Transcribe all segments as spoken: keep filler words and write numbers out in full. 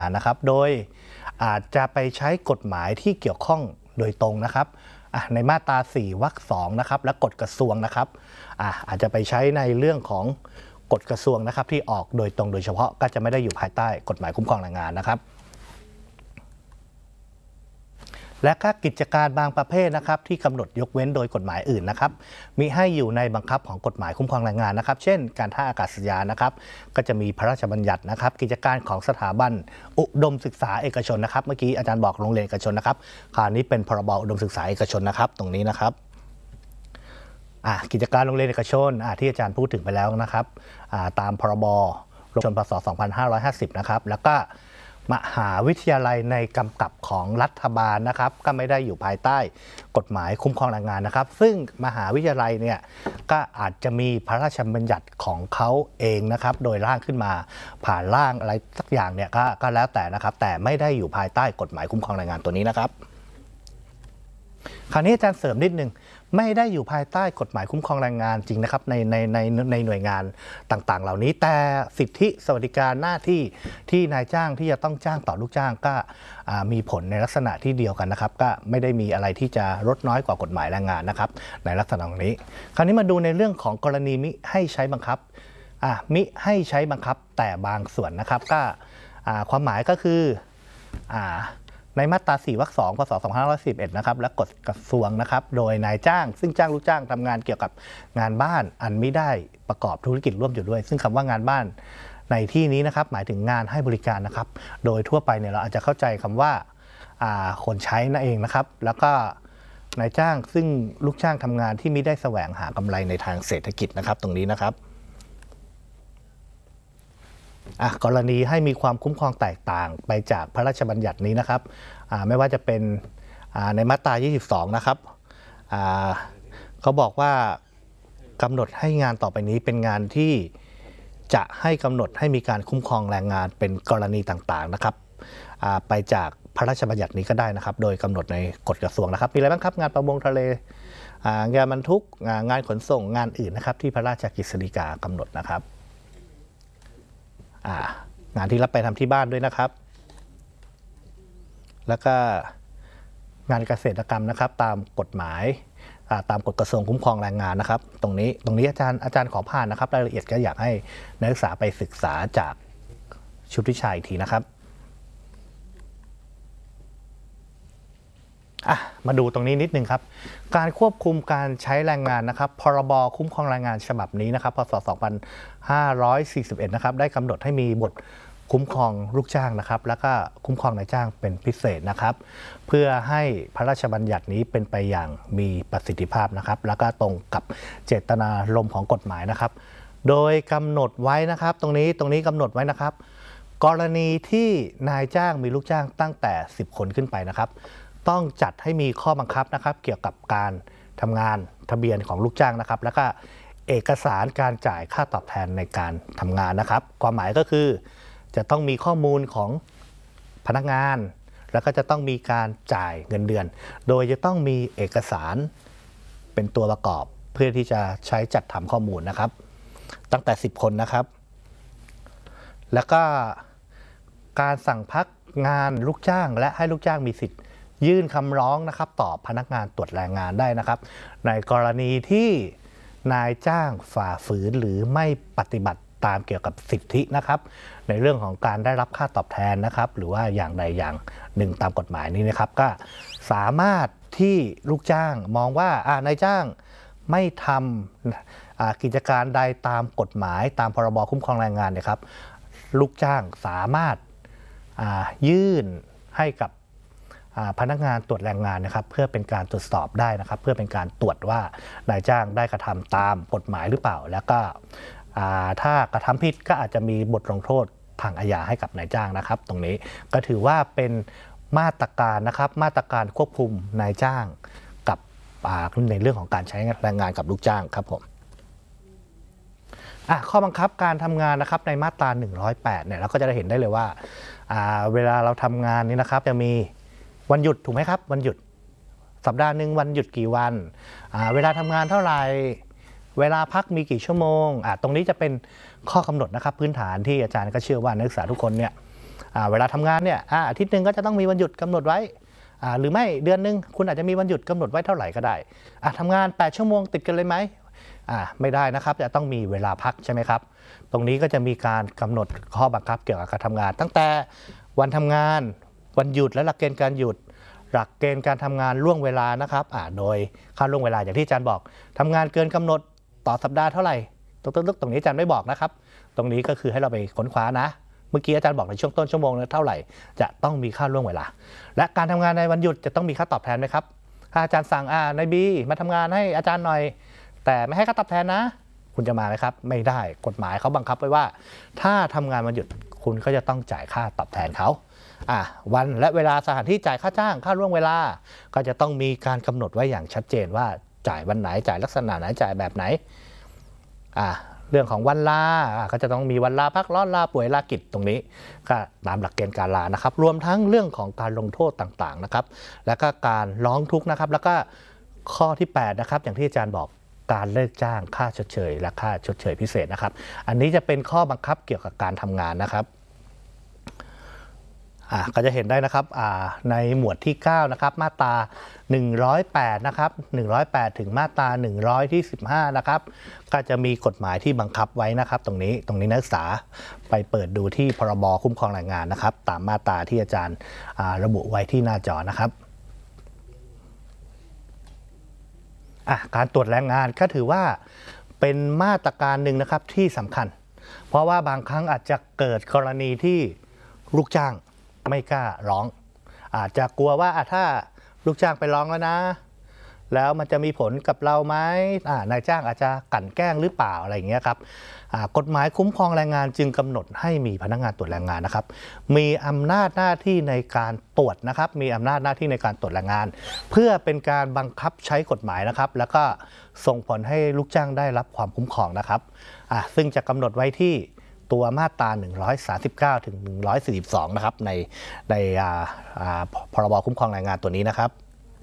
นะครับโดยอาจจะไปใช้กฎหมายที่เกี่ยวข้องโดยตรงนะครับในมาตราสี่วรรคสองนะครับและกฎกระทรวงนะครับอาอาจจะไปใช้ในเรื่องของกฎกระทรวงนะครับที่ออกโดยตรงโดยเฉพาะก็จะไม่ได้อยู่ภายใต้กฎหมายคุ้มครองแรงงานนะครับและก็กิจการบางประเภทนะครับที่กำหนดยกเว้นโดยกฎหมายอื่นนะครับมิให้อยู่ในบังคับของกฎหมายคุ้มครองแรงงานนะครับเช่นการท่าอากาศยานนะครับก็จะมีพระราชบัญญัตินะครับกิจการของสถาบันอุดมศึกษาเอกชนนะครับเมื่อกี้อาจารย์บอกโรงเรียนเอกชนนะครับคราวนี้เป็นพรบอุดมศึกษาเอกชนนะครับตรงนี้นะครับกิจการโรงเรียนเอกชนที่อาจารย์พูดถึงไปแล้วนะครับตามพรบโรงเรียนพศสองพันห้าร้อยห้าสิบนะครับแล้วก็มหาวิทยาลัยในกำกับของรัฐบาลนะครับก็ไม่ได้อยู่ภายใต้กฎหมายคุ้มครองแรงงานนะครับซึ่งมหาวิทยาลัยเนี่ยก็อาจจะมีพระราชบัญญัติของเขาเองนะครับโดยร่างขึ้นมาผ่านร่างอะไรสักอย่างเนี่ยก็ก็แล้วแต่นะครับแต่ไม่ได้อยู่ภายใต้กฎหมายคุ้มครองแรงงานตัวนี้นะครับคราวนี้อาจารย์เสริมนิดนึงไม่ได้อยู่ภายใต้กฎหมายคุ้มครองแรงงานจริงนะครับในในในในหน่วยงานต่างๆเหล่านี้แต่สิทธิสวัสดิการหน้าที่ที่นายจ้างที่จะต้องจ้างต่อลูกจ้างก็มีผลในลักษณะที่เดียวกันนะครับก็ไม่ได้มีอะไรที่จะลดน้อยกว่ากฎหมายแรงงานนะครับในลักษณะนี้คราวนี้มาดูในเรื่องของกรณีมิให้ใช้บังคับมิให้ใช้บังคับแต่บางส่วนนะครับก็ความหมายก็คือในมาตราสี่วรรคสองพศสองพันห้าร้อยสิบเอ็ดนะครับและกฎกระทรวงนะครับโดยนายจ้างซึ่งจ้างลูกจ้างทำงานเกี่ยวกับงานบ้านอันไม่ได้ประกอบธุรกิจร่วมอยู่ด้วยซึ่งคำว่างานบ้านในที่นี้นะครับหมายถึงงานให้บริการนะครับโดยทั่วไปเนี่ยเราอาจจะเข้าใจคำว่าคนใช้นั่นเองนะครับแล้วก็นายจ้างซึ่งลูกจ้างทำงานที่ไม่ได้แสวงหากำไรในทางเศรษฐกิจนะครับตรงนี้นะครับกรณีให้มีความคุ้มครองแตกต่างไปจากพระราชบัญญัตินี้นะครับไม่ว่าจะเป็นในมาตรายี่สิบสองนะครับเขาบอกว่ากำหนดให้งานต่อไปนี้เป็นงานที่จะให้กำหนดให้มีการคุ้มครองแรงงานเป็นกรณีต่างๆนะครับไปจากพระราชบัญญัตินี้ก็ได้นะครับโดยกำหนดในกฎกระทรวงนะครับมีอะไรบ้างครับงานประมงทะเลงานบรรทุกงานขนส่งงานอื่นนะครับที่พระราชกฤษฎีกากำหนดนะครับงานที่รับไปทำที่บ้านด้วยนะครับแล้วก็งานเกษตรกรรมนะครับตามกฎหมายตามกฎกระทรวงคุ้มครองแรงงานนะครับตรงนี้ตรงนี้อาจารย์อาจารย์ขอผ่านนะครับรายละเอียดก็อยากให้นักศึกษาไปศึกษาจากชุดวิชาอีกทีนะครับมาดูตรงนี้นิดนึงครับการควบคุมการใช้แรงงานนะครับพรบคุ้มครองแรงงานฉบับนี้นะครับพศสองพันห้าร้อยสี่สิบเอ็ดนะครับได้กำหนดให้มีบทคุ้มครองลูกจ้างนะครับแล้วก็คุ้มครองนายจ้างเป็นพิเศษนะครับเพื่อให้พระราชบัญญัตินี้เป็นไปอย่างมีประสิทธิภาพนะครับแล้วก็ตรงกับเจตนารมณ์ของกฎหมายนะครับโดยกำหนดไว้นะครับตรงนี้ตรงนี้กำหนดไว้นะครับกรณีที่นายจ้างมีลูกจ้างตั้งแต่สิบคนขึ้นไปนะครับต้องจัดให้มีข้อบังคับนะครับเกี่ยวกับการทำงานทะเบียนของลูกจ้างนะครับแล้วก็เอกสารการจ่ายค่าตอบแทนในการทำงานนะครับความหมายก็คือจะต้องมีข้อมูลของพนักงานแล้วก็จะต้องมีการจ่ายเงินเดือนโดยจะต้องมีเอกสารเป็นตัวประกอบเพื่อที่จะใช้จัดทำข้อมูลนะครับตั้งแต่สิบคนนะครับแล้วก็การสั่งพักงานลูกจ้างและให้ลูกจ้างมีสิทธิ์ยื่นคำร้องนะครับต่อพนักงานตรวจแรงงานได้นะครับในกรณีที่นายจ้างฝ่าฝืนหรือไม่ปฏิบัติตามเกี่ยวกับสิทธินะครับในเรื่องของการได้รับค่าตอบแทนนะครับหรือว่าอย่างใดอย่างหนึ่งตามกฎหมายนี้นะครับก็สามารถที่ลูกจ้างมองว่านายจ้างไม่ทำกิจการใดตามกฎหมายตามพรบคุ้มครองแรงงานนะครับลูกจ้างสามารถยื่นให้กับพนักงานตรวจแรงงานนะครับเพื่อเป็นการตรวจสอบได้นะครับเพื่อเป็นการตรวจว่านายจ้างได้กระทำตามกฎหมายหรือเปล่าแล้วก็ถ้ากระทำผิดก็อาจจะมีบทลงโทษทางอาญาให้กับนายจ้างนะครับตรงนี้ก็ถือว่าเป็นมาตรการนะครับมาตรการควบคุมนายจ้างกับในเรื่องของการใช้แรงงานกับลูกจ้างครับผมข้อบังคับการทำงานนะครับในมาตราหนึ่งร้อยแปดเนี่ยเราก็จะได้เห็นได้เลยว่าเวลาเราทำงานนี้นะครับจะมีวันหยุดถูกไหมครับวันหยุดสัปดาห์หนึ่งวันหยุดกี่วันเวลาทำงานเท่าไหร่เวลาพักมีกี่ชั่วโมงตรงนี้จะเป็นข้อกำหนดนะครับพื้นฐานที่อาจารย์ก็เชื่อว่านักศึกษาทุกคนเนี่ยเวลาทำงานเนี่ยอาทิตย์หนึ่งก็จะต้องมีวันหยุดกำหนดไว้หรือไม่เดือนหนึ่งคุณอาจจะมีวันหยุดกำหนดไว้เท่าไหร่ก็ได้ทำงานแปดชั่วโมงติดกันเลยไหมไม่ได้นะครับจะต้องมีเวลาพักใช่ไหมครับตรงนี้ก็จะมีการกำหนดข้อบังคับเกี่ยวกับการทำงานตั้งแต่วันทำงานวันหยุดและหลักเกณฑ์การหยุดหลักเกณฑ์การทำงานล่วงเวลานะครับโดยค่าล่วงเวลาอย่างที่อาจารย์บอกทำงานเกินกำหนดต่อสัปดาห์เท่าไหร่ตรงตรงนี้อาจารย์ไม่บอกนะครับตรงนี้ก็คือให้เราไปค้นคว้านะเมื่อกี้อาจารย์บอกในช่วงต้นชั่วโมงเท่าไหร่จะต้องมีค่าล่วงเวลาและการทำงานในวันหยุดจะต้องมีค่าตอบแทนไหมครับถ้าอาจารย์สั่งอ่านายบีมาทำงานให้อาจารย์หน่อยแต่ไม่ให้ค่าตอบแทนนะคุณจะมาไหมครับไม่ได้กฎหมายเขาบังคับไว้ว่าถ้าทำงานวันหยุดคุณก็จะต้องจ่ายค่าตอบแทนเขาอ่ะวันและเวลาสถานที่จ่ายค่าจ้างค่าล่วงเวลาก็จะต้องมีการกำหนดไว้อย่างชัดเจนว่าจ่ายวันไหนจ่ายลักษณะไหนจ่ายแบบไหนอ่ะเรื่องของวันลาก็จะต้องมีวันลาพักร้อนลาป่วยลากิจตรงนี้ก็ตามหลักเกณฑ์การลานะครับรวมทั้งเรื่องของการลงโทษต่างๆนะครับแล้วก็การร้องทุกข์นะครับแล้วก็ข้อที่แปดนะครับอย่างที่อาจารย์บอกการเลิกจ้างค่าชดเชยและค่าชดเชยพิเศษนะครับอันนี้จะเป็นข้อบังคับเกี่ยวกับการทำงานนะครับก็จะเห็นได้นะครับในหมวดที่เก้านะครับมาตราหนึ่งร้อยแปดนะครับหนึ่งร้อยแปดถึงมาตราหนึ่งร้อยที่สิบห้านะครับก็จะมีกฎหมายที่บังคับไว้นะครับตรงนี้ตรงนี้นักศึกษาไปเปิดดูที่พรบคุ้มครองแรงงานนะครับตามมาตราที่อาจารย์ระบุไว้ที่หน้าจอนะครับการตรวจแรงงานก็ถือว่าเป็นมาตรการหนึ่งนะครับที่สำคัญเพราะว่าบางครั้งอาจจะเกิดกรณีที่ลูกจ้างไม่กล้าร้องอาจจะกลัวว่าถ้าลูกจ้างไปร้องแล้วนะแล้วมันจะมีผลกับเราไหมนายจ้างอาจจะกลั่นแกล้งหรือเปล่าอะไรอย่างเงี้ยครับกฎหมายคุ้มครองแรงงานจึงกำหนดให้มีพนักงานตรวจแรงงานนะครับมีอำนาจหน้าที่ในการตรวจนะครับมีอำนาจหน้าที่ในการตรวจแรงงานเพื่อเป็นการบังคับใช้กฎหมายนะครับแล้วก็ส่งผลให้ลูกจ้างได้รับความคุ้มครองนะครับซึ่งจะกำหนดไว้ที่ตัวมาตราหนึ่งร้อยสามสิบเก้าถึงหนึ่งร้อยสี่สิบสองนะครับในในพรบคุ้มครองแรงงานตัวนี้นะครับ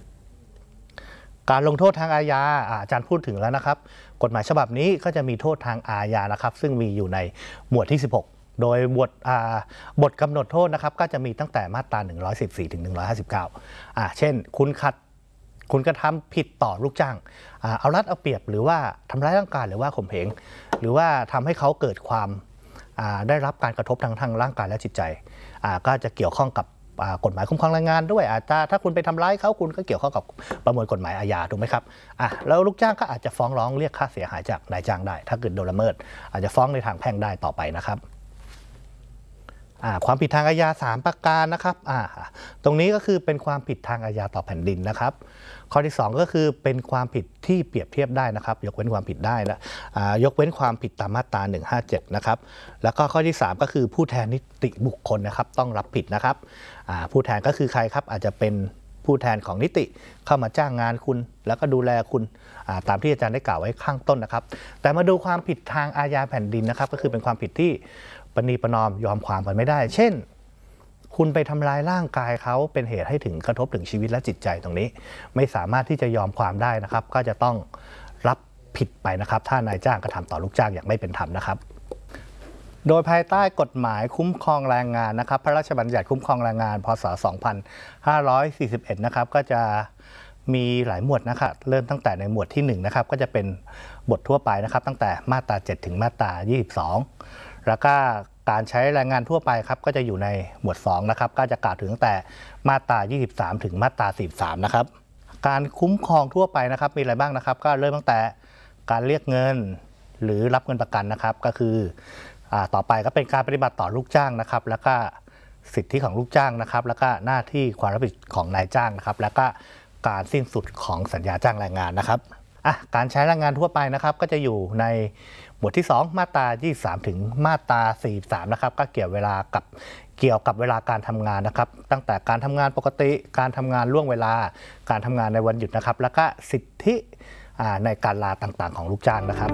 การลงโทษทางอาญาอาจารย์พูดถึงแล้วนะครับกฎหมายฉบับนี้ก็จะมีโทษทางอาญานะครับซึ่งมีอยู่ในหมวดที่สิบหกโดยบทบทกำหนดโทษนะครับก็จะมีตั้งแต่มาตราหนึ่งร้อยสิบสี่ถึงหนึ่งร้อยห้าสิบเก้าอ่าเช่นคุณขัดคุณกระทำผิดต่อลูกจ้างเอารัดเอาเปรียบหรือว่าทำร้ายร่างกายหรือว่าข่มเหงหรือว่าทำให้เขาเกิดความได้รับการกระทบทางทางร่างกายและจิตใจก็จะเกี่ยวข้องกับกฎหมายคุ้มครองแรงงานด้วยอาจจะถ้าคุณไปทำร้ายเขาคุณก็เกี่ยวข้องกับประมวลกฎหมายอาญาถูกไหมครับอ่ะแล้วลูกจ้างก็อาจจะฟ้องร้องเรียกค่าเสียหายจากนายจ้างได้ถ้าเกิดโดนละเมิดอาจจะฟ้องในทางแพ่งได้ต่อไปนะครับความผิดทางอาญาสามประการนะครับตรงนี้ก็คือเป็นความผิดทางอาญาต่อแผ่นดินนะครับข้อที่สองก็คือเป็นความผิดที่เปรียบเทียบได้นะครับยกเว้นความผิดได้และยกเว้นความผิดตามมาตราหนึ่งห้าเจ็ดนะครับแล้วก็ข้อที่สามก็คือผู้แทนนิติบุคคลนะครับต้องรับผิดนะครับผู้แทนก็คือใครครับอาจจะเป็นผู้แทนของนิติเข้ามาจ้างงานคุณแล้วก็ดูแลคุณตามที่อาจารย์ได้กล่าวไว้ข้างต้นนะครับแต่มาดูความผิดทางอาญาแผ่นดินนะครับก็คือเป็นความผิดที่ประนีประนอมยอมความกันไม่ได้เช่นคุณไปทำร้ายร่างกายเขาเป็นเหตุให้ถึงกระทบถึงชีวิตและจิตใจตรงนี้ไม่สามารถที่จะยอมความได้นะครับก็จะต้องรับผิดไปนะครับถ้านายจ้างกระทำต่อลูกจ้างอย่างไม่เป็นธรรมนะครับโดยภายใต้กฎหมายคุ้มครองแรงงานนะครับพระราชบัญญัติคุ้มครองแรงงานพ.ศ. สองพันห้าร้อยสี่สิบเอ็ดนะครับก็จะมีหลายหมวดนะครับเริ่มตั้งแต่ในหมวดที่หนึ่งนะครับก็จะเป็นบททั่วไปนะครับตั้งแต่มาตราเจ็ดถึงมาตรายี่สิบสองแล้วก็การใช้แรงงานทั่วไปครับก็จะอยู่ในหมวดสองนะครับก็จะกล่าวถึงตั้งแต่มาตรายี่สิบสามถึงมาตราสี่สิบสามนะครับการคุ้มครองทั่วไปนะครับมีอะไรบ้างนะครับก็เริ่มตั้งแต่การเรียกเงินหรือรับเงินประกันนะครับก็คือต่อไปก็เป็นการปฏิบัติต่อลูกจ้างนะครับแล้วก็สิทธิของลูกจ้างนะครับแล้วก็หน้าที่ความรับผิดของนายจ้างนะครับแล้วก็การสิ้นสุดของสัญญาจ้างแรงงานนะครับการใช้แรงงานทั่วไปนะครับก็จะอยู่ในหมวดที่สองมาตรายี่สิบสามถึงมาตราสี่สิบสามนะครับก็เกี่ยวเวลากับเกี่ยวกับเวลาการทำงานนะครับตั้งแต่การทำงานปกติการทำงานล่วงเวลาการทำงานในวันหยุดนะครับแล้วก็สิทธิในการลาต่างๆของลูกจ้างนะครับ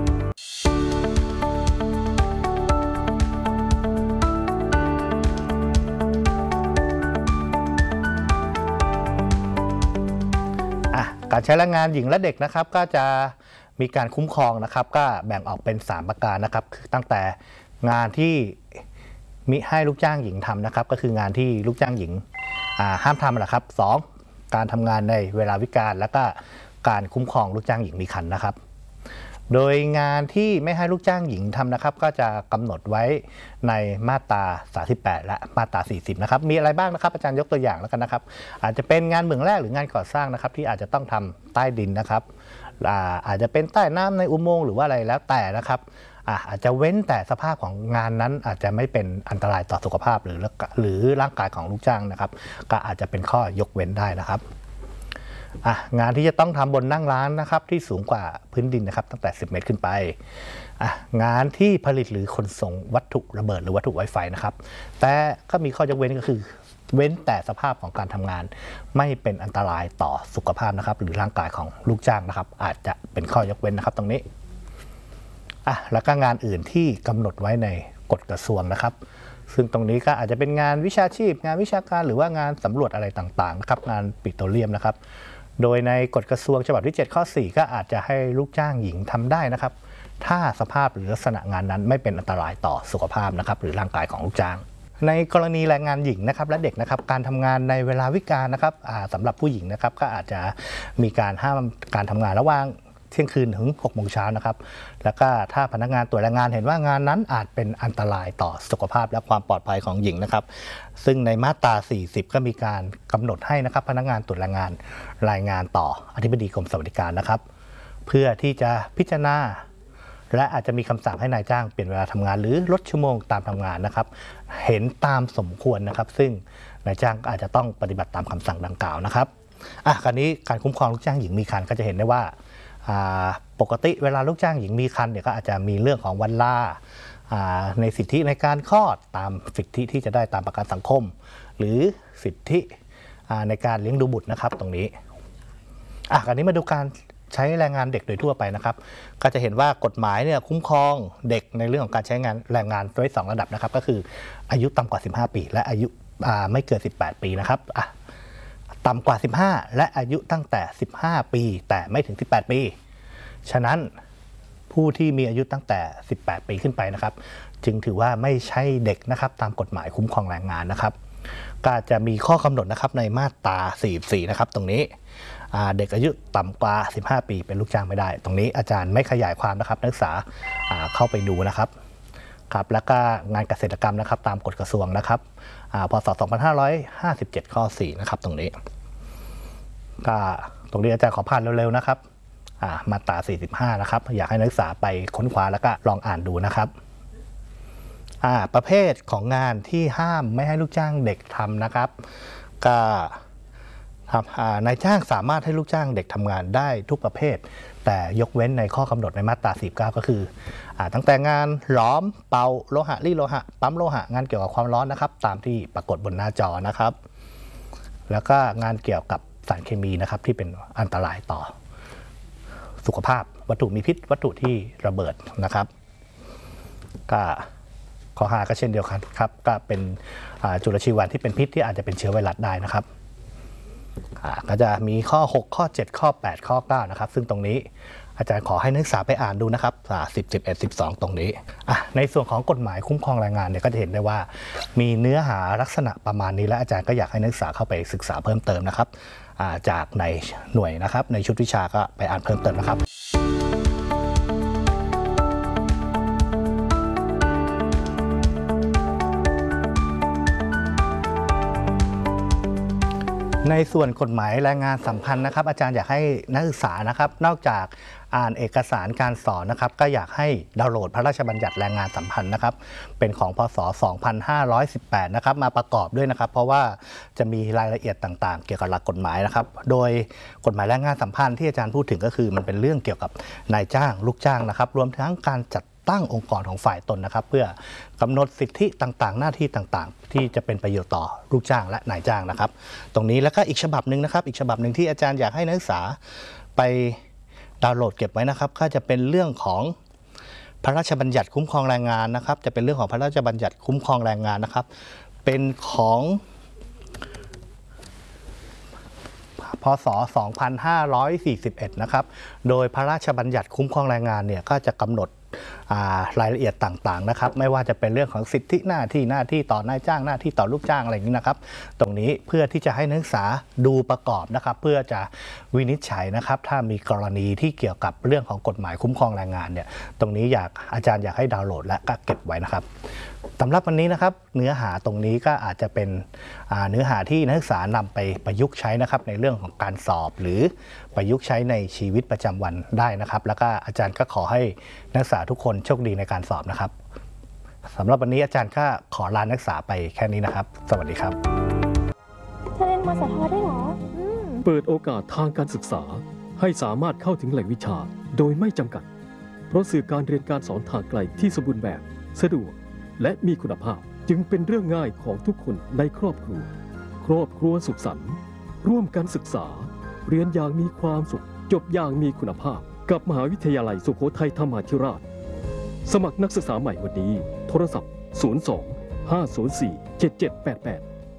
การใช้แรงงานหญิงและเด็กนะครับก็จะมีการคุ้มครองนะครับก็แบ่งออกเป็นสามประการนะครับคือตั้งแต่งานที่มิให้ลูกจ้างหญิงทำนะครับก็คืองานที่ลูกจ้างหญิงห้ามทำนะครับสองการทำงานในเวลาวิกาลและก็การคุ้มครองลูกจ้างหญิงมีครรภ์นะครับโดยงานที่ไม่ให้ลูกจ้างหญิงทำนะครับก็จะกำหนดไว้ในมาตราสามสิบแปดและมาตราสี่สิบนะครับมีอะไรบ้างนะครับอาจารย์ยกตัวอย่างแล้วกันนะครับอาจจะเป็นงานเหมืองแร่หรืองานก่อสร้างนะครับที่อาจจะต้องทำใต้ดินนะครับอาจจะเป็นใต้น้ำในอุโมงค์หรือว่าอะไรแล้วแต่นะครับอาจจะเว้นแต่สภาพของงานนั้นอาจจะไม่เป็นอันตรายต่อสุขภาพหรือหรือร่างกายของลูกจ้างนะครับก็อาจจะเป็นข้อยกเว้นได้นะครับงานที่จะต้องทำบนนั่งร้านนะครับที่สูงกว่าพื้นดินนะครับตั้งแต่สิบเมตรขึ้นไปงานที่ผลิตหรือขนส่งวัตถุระเบิดหรือวัตถุไวไฟนะครับแต่ก็มีข้อยกเว้นก็คือเว้นแต่สภาพของการทำงานไม่เป็นอันตรายต่อสุขภาพนะครับหรือร่างกายของลูกจ้างนะครับอาจจะเป็นข้อยกเว้นนะครับตรงนี้อ่ะแล้วก็งานอื่นที่กำหนดไว้ในกฎกระทรวงนะครับซึ่งตรงนี้ก็อาจจะเป็นงานวิชาชีพงานวิชาการหรือว่างานสำรวจอะไรต่างๆนะครับงานปิโตรเลียมนะครับโดยในกฎกระทรวงฉบับที่เจ็ดข้อสี่ก็อาจจะให้ลูกจ้างหญิงทำได้นะครับถ้าสภาพหรือลักษณะงานนั้นไม่เป็นอันตรายต่อสุขภาพนะครับหรือร่างกายของลูกจ้างในกรณีแรงงานหญิงนะครับและเด็กนะครับการทำงานในเวลาวิกาลนะครับสำหรับผู้หญิงนะครับก็อาจจะมีการห้ามการทำงานระหว่างเที่ยงคืนถึงหกโมงเช้านะครับแล้วก็ถ้าพนักงานตรวจแรงงานเห็นว่างานนั้นอาจเป็นอันตรายต่อสุขภาพและความปลอดภัยของหญิงนะครับซึ่งในมาตราสี่สิบก็มีการกำหนดให้นะครับพนักงานตรวจแรงงานรายงานต่ออธิบดีกรมสวัสดิการนะครับเพื่อที่จะพิจารณาและอาจจะมีคำสั่งให้นายจ้างเปลี่ยนเวลาทำงานหรือลดชั่วโมงตามทำงานนะครับเห็นตามสมควรนะครับซึ่งนายจ้างอาจจะต้องปฏิบัติตามคำสั่งดังกล่าวนะครับอ่ะคราวนี้การคุ้มครองลูกจ้างหญิงมีครรภ์ก็จะเห็นได้ว่าปกติเวลาลูกจ้างหญิงมีครรภ์เนี่ยก็อาจจะมีเรื่องของวันลาในสิทธิในการคลอดตามสิทธิที่จะได้ตามประกันสังคมหรือสิทธิในการเลี้ยงดูบุตรนะครับตรงนี้อ่ะคราวนี้มาดูการใช้แรงงานเด็กโดยทั่วไปนะครับก็จะเห็นว่ากฎหมายเนี่ยคุ้มครองเด็กในเรื่องของการใช้งานแรงงานไว้สองระดับนะครับก็คืออายุต่ำกว่าสิบห้าปีและอายุไม่เกินสิบแปดปีนะครับต่ำกว่าสิบห้าและอายุตั้งแต่สิบห้าปีแต่ไม่ถึงสิบแปดปีฉะนั้นผู้ที่มีอายุตั้งแต่สิบแปดปีขึ้นไปนะครับจึงถือว่าไม่ใช่เด็กนะครับตามกฎหมายคุ้มครองแรงงานนะครับก็จะมีข้อกำหนดนะครับในมาตราสี่สิบสี่นะครับตรงนี้เด็กอายุต่ำกว่าสิบห้าปีเป็นลูกจ้างไม่ได้ตรงนี้อาจารย์ไม่ขยายความนะครับนักศึกษาเข้าไปดูนะครับครับแล้วก็งานเกษตรกรรมนะครับตามกฎกระทรวงนะครับพศสองพันห้าร้อยห้าสิบเจ็ดข้อสี่นะครับตรงนี้ก็ตรงนี้อาจารย์ขอผ่านเร็วๆนะครับมาตราสี่สิบห้านะครับอยากให้นักศึกษาไปค้นคว้าแล้วก็ลองอ่านดูนะครับประเภทของงานที่ห้ามไม่ให้ลูกจ้างเด็กทำนะครับก็นายจ้างสามารถให้ลูกจ้างเด็กทำงานได้ทุกประเภทแต่ยกเว้นในข้อกำหนดในมาตราสี่สิบเก้าก็คือตั้งแต่งานหลอมเป่าโลหะรีโลหะปั๊มโลหะงานเกี่ยวกับความร้อนนะครับตามที่ปรากฏบนหน้าจอนะครับแล้วก็งานเกี่ยวกับสารเคมีนะครับที่เป็นอันตรายต่อสุขภาพวัตถุมีพิษวัตถุที่ระเบิดนะครับก็ข้อห้าก็เช่นเดียวกันครับก็เป็นจุลชีวนะที่เป็นพิษที่อาจจะเป็นเชื้อไวรัสได้นะครับก็จะมีข้อหกข้อเจ็ดข้อแปดข้อเก้านะครับซึ่งตรงนี้อาจารย์ขอให้นักศึกษาไปอ่านดูนะครับสิบ สิบเอ็ด สิบสองตรงนี้ในส่วนของกฎหมายคุ้มครองแรงงานเนี่ยก็จะเห็นได้ว่ามีเนื้อหาลักษณะประมาณนี้และอาจารย์ก็อยากให้นักศึกษาเข้าไปศึกษาเพิ่มเติมนะครับจากในหน่วยนะครับในชุดวิชาก็ไปอ่านเพิ่มเติมนะครับในส่วนกฎหมายแรงงานสัมพันธ์นะครับอาจารย์อยากให้นักศึกษานะครับนอกจากอ่านเอกสารการสอนนะครับก็อยากให้ดาวน์โหลดพระราชบัญญัติแรงงานสัมพันธ์นะครับเป็นของพ.ศ. สองพันห้าร้อยสิบแปดนะครับมาประกอบด้วยนะครับเพราะว่าจะมีรายละเอียดต่างๆเกี่ยวกับหลักกฎหมายนะครับโดยกฎหมายแรงงานสัมพันธ์ที่อาจารย์พูดถึงก็คือมันเป็นเรื่องเกี่ยวกับนายจ้างลูกจ้างนะครับรวมทั้งการจัดตั้งองค์กรของฝ่ายตนนะครับเพื่อกำหนดสิทธิต่างๆหน้าที่ต่างๆที่จะเป็นประโยชน์ต่อลูกจ้างและนายจ้างนะครับตรงนี้แล้วก็อีกฉบับหนึ่งนะครับอีกฉบับหนึ่งที่อาจารย์อยากให้นักศึกษาไปดาวน์โหลดเก็บไว้นะครับก็จะเป็นเรื่องของพระราชบัญญัติคุ้มครองแรงงานนะครับจะเป็นเรื่องของพระราชบัญญัติคุ้มครองแรงงานนะครับเป็นของพ.ศ. สองพันห้าร้อยสี่สิบเอ็ดนะครับโดยพระราชบัญญัติคุ้มครองแรงงานเนี่ยก็จะกำหนดรายละเอียดต่างๆนะครับไม่ว่าจะเป็นเรื่องของสิทธิหน้าที่หน้าที่ต่อนายจ้างหน้าที่ต่อลูกจ้างอะไรอย่างนี้นะครับตรงนี้เพื่อที่จะให้นักศึกษาดูประกอบนะครับเพื่อจะวินิจฉัยนะครับถ้ามีกรณีที่เกี่ยวกับเรื่องของกฎหมายคุ้มครองแรงงานเนี่ยตรงนี้อยากอาจารย์อยากให้ดาวน์โหลดและก็เก็บไว้นะครับสำหรับวันนี้นะครับเนื้อหาตรงนี้ก็อาจจะเป็นเนื้อหาที่นักศึกษานำไปประยุกต์ใช้นะครับในเรื่องของการสอบหรือประยุกต์ใช้ในชีวิตประจำวันได้นะครับแล้วก็อาจารย์ก็ขอให้นักศึกษาทุกคนโชคดีในการสอบนะครับสำหรับวันนี้อาจารย์ก็ขอลานักศึกษาไปแค่นี้นะครับสวัสดีครับเธอเรียนมสทได้เหรอเปิดโอกาสทางการศึกษาให้สามารถเข้าถึงแหล่งวิชาโดยไม่จำกัดเพราะสื่อการเรียนการสอนทางไกลที่สมบูรณ์แบบสะดวกและมีคุณภาพจึงเป็นเรื่องง่ายของทุกคนในครอบครัวครอบครัวสุขสันต์ร่วมกันศึกษาเรียนอย่างมีความสุขจบอย่างมีคุณภาพกับมหาวิทยาลัยสุโขทัยธรรมาธิราชสมัครนักศึกษาใหม่วันนี้โทรศัพท์ศูนย์ สอง ห้า ศูนย์ สี่ เจ็ด เจ็ด แปด แปด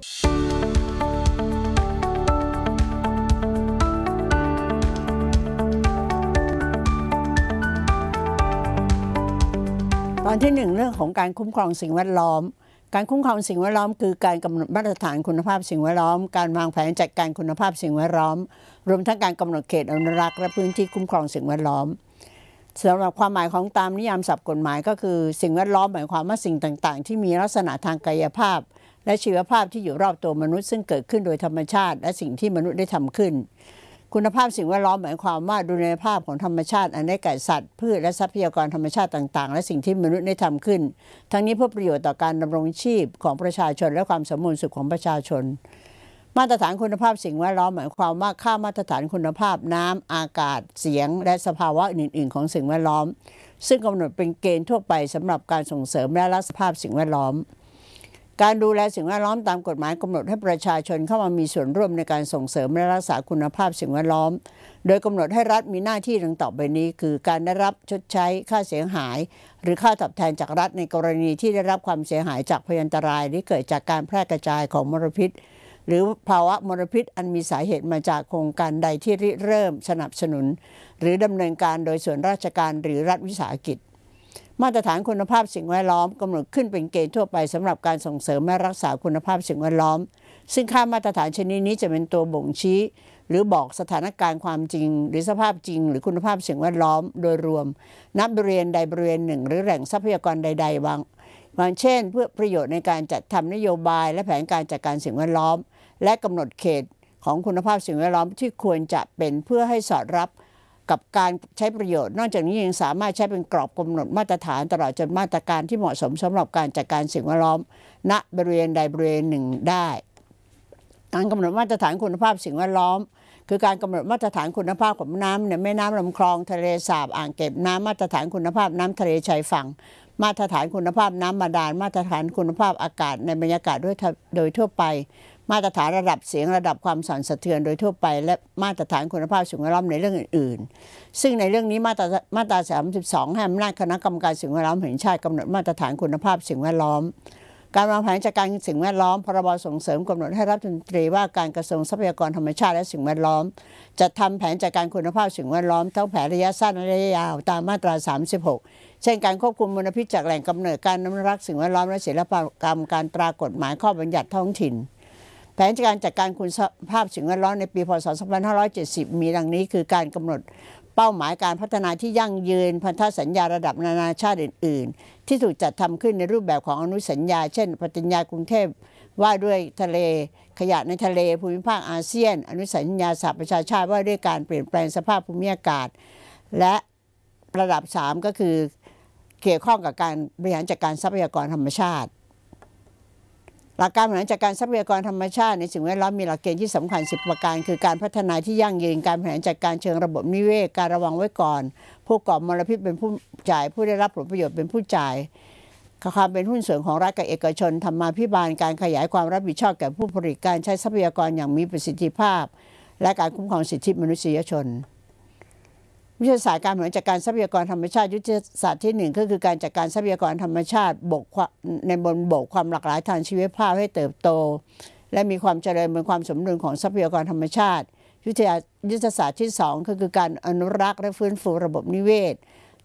ตอนที่หนึ่งเรื่องของการคุ้มครองสิ่งแวดล้อมการคุ้มครองสิ่งแวดล้อมคือการกำหนดมาตรฐานคุณภาพสิ่งแวดล้อมการวางแผนจัดการคุณภาพสิ่งแวดล้อมรวมทั้งการกำหนดเขตอนุรักษ์และพื้นที่คุ้มครองสิ่งแวดล้อมสำหรับความหมายของตามนิยามศัพท์กฎหมายก็คือสิ่งแวดล้อมหมายความว่าสิ่งต่างๆที่มีลักษณะทางกายภาพและชีวภาพที่อยู่รอบตัวมนุษย์ซึ่งเกิดขึ้นโดยธรรมชาติและสิ่งที่มนุษย์ได้ทำขึ้นคุณภาพสิ่งแวดล้อมหมายความว่าดุลยภาพของธรรมชาติอันได้แก่สัตว์พืชและทรัพยากรธรรมชาติต่างๆและสิ่งที่มนุษย์ได้ทำขึ้นทั้งนี้เพื่อประโยชน์ต่อการดำรงชีพของประชาชนและความสมบูรณ์สุขของประชาชนมาตรฐานคุณภาพสิ่งแวดล้อมหมายความว่าค่ามาตรฐานคุณภาพน้ำอากาศเสียงและสภาวะอื่นๆของสิ่งแวดล้อมซึ่งกำหนดเป็นเกณฑ์ทั่วไปสำหรับการส่งเสริมและรักษาภาพสิ่งแวดล้อมการดูแลสิ่งแวดล้อมตามกฎหมายกำหนดให้ประชาชนเข้ามามีส่วนร่วมในการส่งเสริมและรักษาคุณภาพสิ่งแวดล้อมโดยกำหนดให้รัฐมีหน้าที่ดังต่อไปนี้คือการได้รับชดใช้ค่าเสียหายหรือค่าตอบแทนจากรัฐในกรณีที่ได้รับความเสียหายจากพยันตรายที่เกิดจากการแพร่กระจายของมลพิษหรือภาวะมลพิษอันมีสาเหตุมาจากโครงการใดที่ริเริ่มสนับสนุนหรือดำเนินการโดยส่วนราชการหรือรัฐวิสาหกิจมาตรฐานคุณภาพสิ่งแวดล้อมกำหนดขึ้นเป็นเกณฑ์ทั่วไปสำหรับการส่งเสริมและรักษาคุณภาพสิ่งแวดล้อมซึ่งค่ามาตรฐานชนิดนี้จะเป็นตัวบ่งชี้หรือบอกสถานการณ์ความจริงหรือสภาพจริงหรือคุณภาพสิ่งแวดล้อมโดยรวมณบริเวณใดบริเวณหนึ่งหรือแหล่งทรัพยากรใดๆบางบางเช่นเพื่อประโยชน์ในการจัดทำนโยบายและแผนการจัดการสิ่งแวดล้อมและกำหนดเขตของคุณภาพสิ่งแวดล้อมที่ควรจะเป็นเพื่อให้สอดรับกับการใช้ประโยชน์นอกจากนี้ยังสามารถใช้เป็นกรอบกำหนดมาตรฐานตลอดจนมาตรการที่เหมาะสมสำหรับการจัดการสิ่งแวดล้อมณบริเวณใดบริเวณหนึ่งได้การกำหนดมาตรฐานคุณภาพสิ่งแวดล้อมคือการกำหนดมาตรฐานคุณภาพของน้ำในแม่น้ำลำคลองทะเลสาบอ่างเก็บน้ำมาตรฐานคุณภาพน้ำทะเลชายฝั่งมาตรฐานคุณภาพน้ำบาดาลมาตรฐานคุณภาพอากาศในบรรยากาศด้วยโดยทั่วไปมาตรฐานระดับเสียงระดับความสั่นสะเทือนโดยทั่วไปและมาตรฐานคุณภาพสิ่งแวดล้อมในเรื่องอื่นๆซึ่งในเรื่องนี้มาตรามาตราสามสิบสองให้อำนาจคณะกรรมการสิ่งแวดล้อมแห่งชาติกำหนดมาตรฐานคุณภาพสิ่งแวดล้อมการวางแผนจัดการสิ่งแวดล้อมพรบส่งเสริมกำหนดให้รัฐมนตรีว่าการกระทรวงทรัพยากรธรรมชาติและสิ่งแวดล้อมจัดทำแผนจัดการคุณภาพสิ่งแวดล้อมทั้งแผนระยะสั้นและระยะยาวตามมาตราสามสิบหกเช่นการควบคุมมลพิษจากแหล่งกำเนิดการอนุรักษ์สิ่งแวดล้อมและศิลปกรรมการตรากฎหมายข้อบัญญัติท้องถิ่นแผนการจัดการคุณภาพสิ่งแวดล้อมในปีพ.ศ. สองพันห้าร้อยเจ็ดสิบมีดังนี้คือการกำหนดเป้าหมายการพัฒนาที่ยั่งยืนพันธสัญญาระดับนานาชาติอื่นๆที่ถูกจัดทำขึ้นในรูปแบบของอนุสัญญาเช่นปฏิญญากรุงเทพว่าด้วยทะเลขยะในทะเลภูมิภาคอาเซียนอนุสัญญาสหประชาชาติว่าด้วยการเปลี่ยนแปลงสภาพภูมิอากาศและระดับสามก็คือเกี่ยวข้องกับการบริหารจัดการทรัพยากรธรรมชาติหลักการบริหารจัดการทรัพยากรธรรมชาติในสิ่งแวดล้อมมีหลักเกณฑ์ที่สำคัญสิบประการคือการพัฒนาที่ยั่งยืนการบริหารจัดการเชิงระบบนิเวศการระวังไว้ก่อนผู้ก่อมลพิษเป็นผู้จ่ายผู้ได้รับผลประโยชน์เป็นผู้จ่ายความเป็นหุ้นส่วนของรัฐกับเอกชนธรรมาภิบาลการขยายความรับผิดชอบแก่ผู้ผลิตการใช้ทรัพยากรอย่างมีประสิทธิภาพและการคุ้มครองสิทธิมนุษยชนวิทยาศาสตร์การบริหารจัดการทรัพยากรธรรมชาติยุทธศาสตร์ที่หนึ่งก็คือการจัดการทรัพยากรธรรมชาติบกในบนบกความหลากหลายทางชีวภาพให้เติบโตและมีความเจริญบนความสมดุลของทรัพยากรธรรมชาติยุทธศาสตร์ที่สองก็คือการอนุรักษ์และฟื้นฟูระบบนิเวศ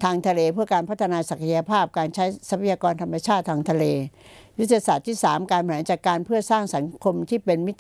ทางทะเลเพื่อการพัฒนาศักยภาพการใช้ทรัพยากรธรรมชาติทางทะเลยุทธศาสตร์ที่ สาม การบริหารจัดการเพื่อสร้างสังคมที่เป็นมิตร